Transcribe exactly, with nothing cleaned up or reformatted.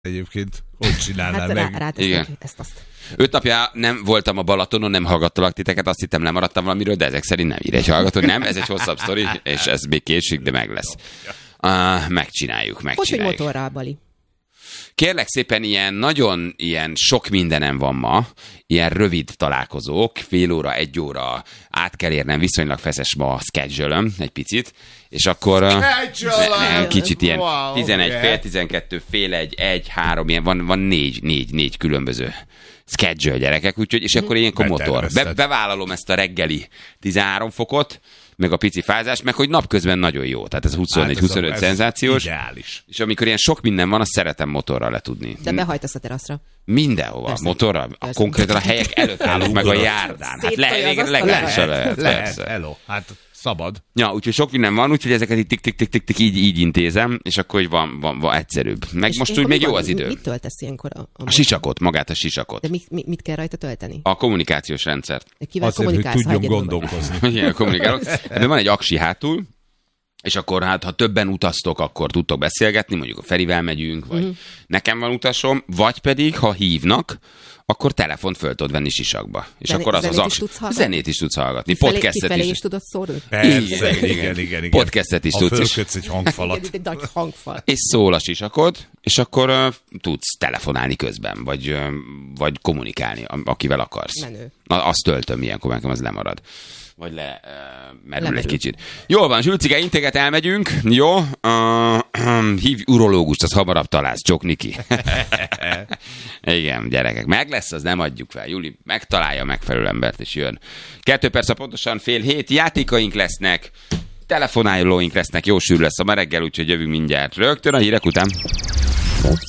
Egyébként hogy csinálnál hát meg? Rá, rá ezt azt. Öt napja nem voltam a Balatonon, nem hallgattalak titeket, azt hittem lemaradtam valamiről, de ezek szerint nem ír egy hallgató. Nem, ez egy hosszabb sztori, és ez még késik, de meg lesz. Uh, megcsináljuk, megcsináljuk. Hogy, hogy motorral, Bali? Kérlek szépen, ilyen nagyon ilyen sok mindenem van ma, ilyen rövid találkozók, fél óra, egy óra, át kell érnem, viszonylag feszes ma a schedule-öm egy picit, és akkor ne, kicsit ilyen wow, tizenegy, okay. fél tizenkettő, fél egy, egy, három, ilyen van, van négy, négy, négy különböző schedule gyerekek, úgyhogy, és akkor ilyenkor motor. Be, bevállalom ezt a reggeli tizenhárom fokot, meg a pici fázás, meg hogy napközben nagyon jó. Tehát ez huszonnégy huszonöt szenzációs. Ideális. És amikor ilyen sok minden van, azt szeretem motorral letudni. De behajtasz a teraszra. Mindenhova. Persze. Motorral. Persze. Konkrétan a helyek előtt állunk meg a járdán. Hát le, legálisan lehet. Lehet, hello. Hát szabad. Ja, úgyhogy sok minden van, úgyhogy ezeket így tik-tik-tik-tik így, így intézem, és akkor hogy van, van, van egyszerűbb. Meg és most úgy még jó az idő. Mit töltesz ilyenkor? A, a, a sisakot, magát a sisakot. De mi, mi, mit kell rajta tölteni? A kommunikációs rendszert. De kivel azért, kommunikálsz? hogy tudjon gondolkozni. Igen, kommunikálok. De van egy aksi hátul, és akkor hát, ha többen utaztok, akkor tudtok beszélgetni, mondjuk a Ferivel megyünk, vagy uh-huh. nekem van utasom, vagy pedig, ha hívnak, akkor telefont föl tudod venni sisakba. És Zen- akkor az az aksi. Zenét is tudsz hallgatni. Kifelé, Podcastet kifelé is. is tudod szórni? Persze, igen, igen, igen, igen. Podcastet is ha tudsz. Ha fölkötsz egy hangfalat. Egy nagy hangfal. És szól a sisakod, és akkor uh, tudsz telefonálni közben, vagy, uh, vagy kommunikálni, akivel akarsz. Menő. Na, azt töltöm ilyenkor, nekem az lemarad. Vagy le, uh, merül Lemerül. egy kicsit. Jól van, Zsülcike, integet elmegyünk. Jó? Uh, uh, hívj urológust, az hamarabb találsz, Csok Niki. Igen, gyerekek. Meg lesz, az nem adjuk fel. Júli megtalálja a megfelelő embert, és jön. Kettő perc, pontosan fél hét. Játékaink lesznek, telefonálóink lesznek. Jó sűrű lesz a ma reggel, úgyhogy jövünk mindjárt rögtön a hírek után.